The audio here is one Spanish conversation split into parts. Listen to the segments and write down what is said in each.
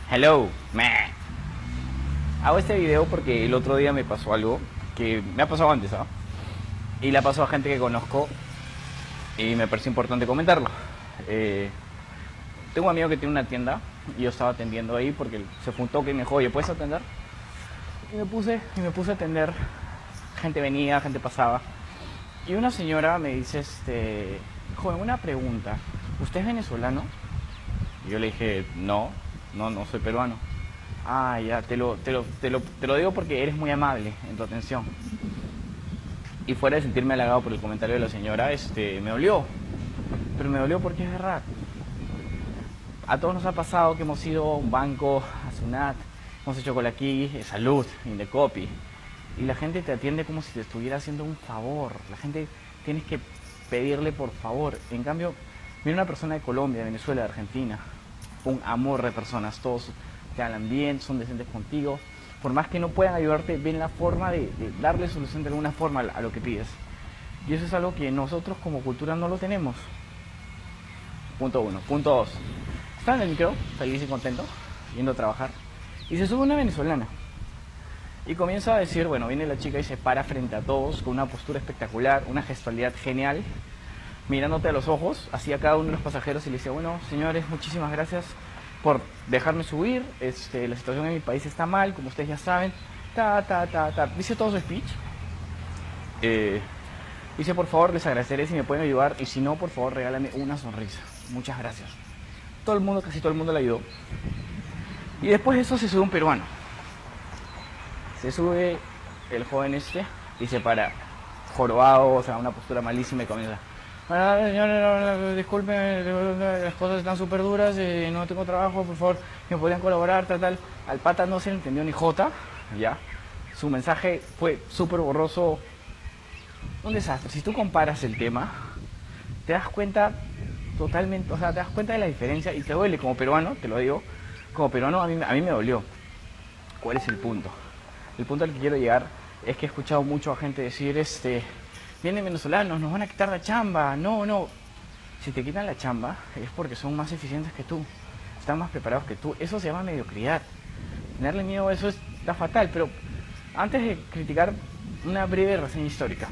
Hello, meh. Hago este video porque el otro día me pasó algo que me ha pasado antes, ¿ah? Y le ha pasado a gente que conozco y me parece importante comentarlo. Eh, Tengo un amigo que tiene una tienda y yo estaba atendiendo ahí porque se fue un toque y me dijo, oye, ¿puedes atender? Y me puse a atender. Gente venía, gente pasaba. Y una señora me dice, joven, una pregunta. ¿Usted es venezolano? Y yo le dije, no, no soy peruano. Ah, ya, te lo digo porque eres muy amable en tu atención. Y fuera de sentirme halagado por el comentario de la señora, me dolió. Pero me dolió porque es verdad. A todos nos ha pasado que hemos ido a un banco, a Sunat, hemos hecho cola aquí, salud, Indecopi. Y la gente te atiende como si te estuviera haciendo un favor. La gente tienes que pedirle por favor. En cambio, mira una persona de Colombia, de Venezuela, de Argentina. Un amor de personas, todos te hablan bien, son decentes contigo. Por más que no puedan ayudarte, ven la forma de darle solución de alguna forma a lo que pides. Y eso es algo que nosotros como cultura no lo tenemos. Punto uno. Punto dos. Estaba en el micro, feliz y contento, yendo a trabajar. Y se sube una venezolana. Y comienza a decir, bueno, viene la chica y se para frente a todos con una postura espectacular, una gestualidad genial, mirándote a los ojos, hacia cada uno de los pasajeros y le decía, bueno, señores, muchísimas gracias por dejarme subir, la situación en mi país está mal, como ustedes ya saben, dice todo su speech. Eh, Dice, por favor, les agradeceré si me pueden ayudar y si no, por favor, regálame una sonrisa. Muchas gracias. Todo el mundo, casi todo el mundo le ayudó. Y después de eso se sube un peruano. Se sube el joven y se para jorobado, o sea, una postura malísima y comienza. Bueno, señores, disculpen, las cosas están súper duras, no tengo trabajo, por favor, me podrían colaborar, tal. Al pata no se le entendió ni jota, ya. Su mensaje fue súper borroso, un desastre. Si tú comparas el tema, te das cuenta totalmente, o sea, te das cuenta de la diferencia y te duele como peruano, te lo digo, como peruano a mí me dolió. ¿Cuál es el punto? El punto al que quiero llegar es que he escuchado mucho a gente decir, vienen venezolanos, nos van a quitar la chamba. No. Si te quitan la chamba es porque son más eficientes que tú, están más preparados que tú. Eso se llama mediocridad. Tenerle miedo a eso está fatal, pero antes de criticar, una breve reseña histórica.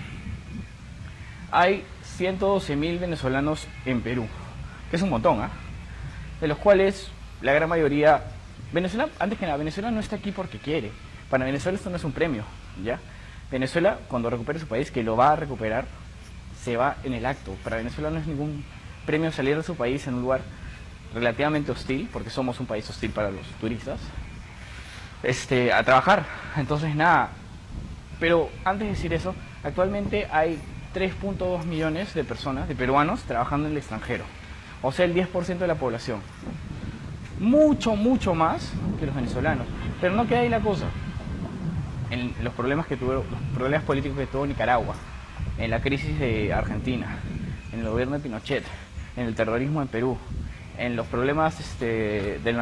Hay 112.000 venezolanos en Perú, que es un montón, ¿ah? De los cuales la gran mayoría... Venezuela, antes que nada, Venezuela no está aquí porque quiere. Para Venezuela esto no es un premio, ¿ya? Venezuela, cuando recupere su país, que lo va a recuperar, se va en el acto. Para Venezuela no es ningún premio salir de su país en un lugar relativamente hostil, porque somos un país hostil para los turistas, a trabajar. Entonces, nada. Pero antes de decir eso, actualmente hay 3.2 millones de personas, de peruanos, trabajando en el extranjero. O sea, el 10% de la población. Mucho más que los venezolanos. Pero no queda ahí la cosa. En los problemas políticos que tuvo Nicaragua, en la crisis de Argentina, en el gobierno de Pinochet, en el terrorismo en Perú, en los problemas del